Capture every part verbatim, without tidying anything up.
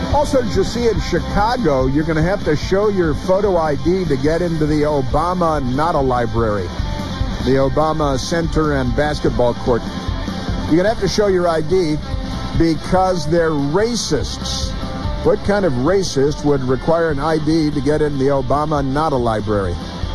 Also, did you see in Chicago, you're going to have to show your photo I D to get into the Obama Nada Library, the Obama Center and basketball court. You're going to have to show your I D because they're racists. What kind of racist would require an I D to get in the Obama Nada Library?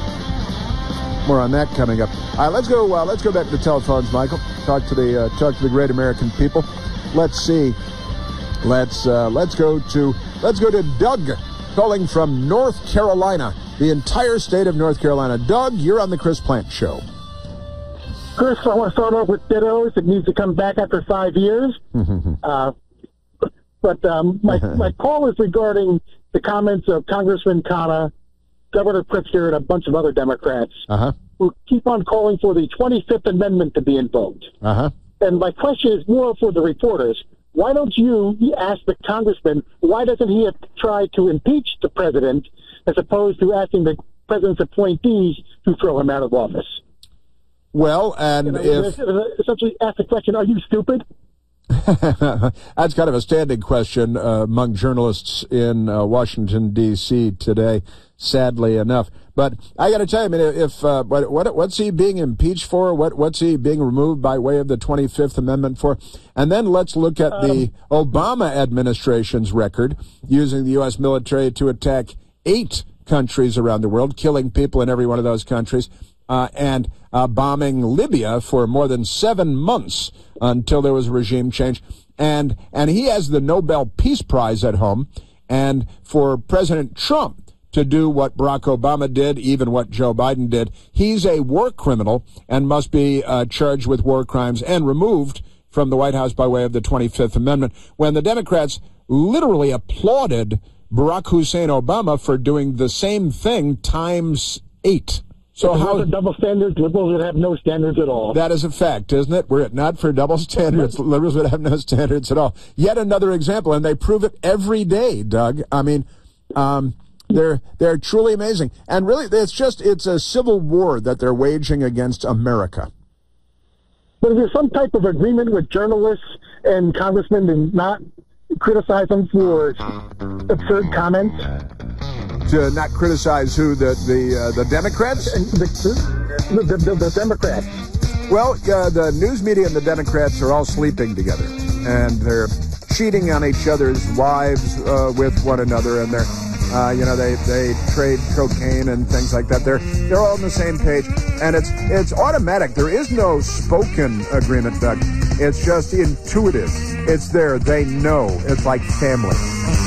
More on that coming up. All right, let's go. Uh, let's go back to the telephones, Michael. Talk to the uh, talk to the great American people. Let's see. Let's uh, let's go to let's go to Doug, calling from North Carolina, the entire state of North Carolina. Doug, you're on the Chris Plante Show. Chris, I want to start off with dittos. It needs to come back after five years. uh, but um, my my call is regarding the comments of Congressman Khanna, Governor Pritzker, and a bunch of other Democrats uh-huh. who keep on calling for the twenty-fifth Amendment to be invoked. Uh-huh. And my question is more for the reporters. Why don't you ask the congressman, why doesn't he have tried to impeach the president as opposed to asking the president's appointees to throw him out of office? Well, and you know, if... essentially ask the question, are you stupid? That's kind of a standing question uh, among journalists in uh, Washington, D C today, sadly enough. But I got to tell you, I mean, if uh, what, what what's he being impeached for? What what's he being removed by way of the twenty-fifth Amendment for? And then let's look at um, the Obama administration's record using the U S military to attack eight countries around the world, killing people in every one of those countries, uh, and uh, bombing Libya for more than seven months until there was a regime change. And and he has the Nobel Peace Prize at home. And for President Trump to do what Barack Obama did, even what Joe Biden did, he's a war criminal and must be uh, charged with war crimes and removed from the White House by way of the twenty-fifth Amendment, when the Democrats literally applauded Barack Hussein Obama for doing the same thing times eight. So how are double standards? Liberals would have no standards at all. That is a fact, isn't it? Were it not for double standards, liberals would have no standards at all. Yet another example, and they prove it every day, Doug. I mean, um, they're they're truly amazing. And really, it's just, it's a civil war that they're waging against America. But is there some type of agreement with journalists and congressmen to not criticize them for absurd comments? To not criticize who? The the uh, the Democrats? The, the, the, the Democrats. Well, uh, the news media and the Democrats are all sleeping together, and they're cheating on each other's wives uh, with one another, and they're, uh, you know, they, they trade cocaine and things like that. They're they're all on the same page, and it's it's automatic. There is no spoken agreement, Doug. It's just intuitive. It's there. They know. It's like family.